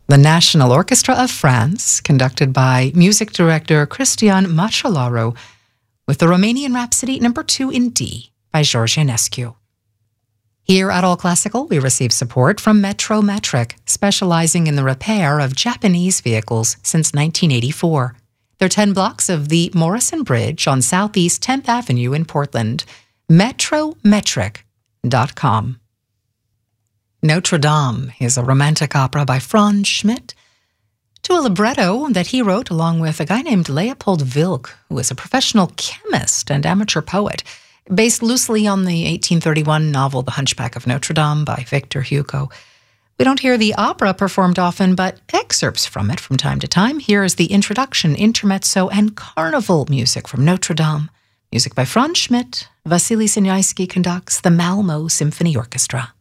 The National Orchestra of France, conducted by music director Cristian Machelaru, with the Romanian Rhapsody No. 2 in D by George Ionescu. Here at All Classical, we receive support from Metrometric, specializing in the repair of Japanese vehicles since 1984. They're 10 blocks of the Morrison Bridge on Southeast 10th Avenue in Portland. Metrometric.com. Notre Dame is a romantic opera by Franz Schmidt, to a libretto that he wrote along with a guy named Leopold Wilk, who was a professional chemist and amateur poet, based loosely on the 1831 novel The Hunchback of Notre Dame by Victor Hugo. We don't hear the opera performed often, but excerpts from it from time to time. Here is the introduction, intermezzo, and carnival music from Notre Dame. Music by Franz Schmidt. Vasily Sinyaiski conducts the Malmo Symphony Orchestra.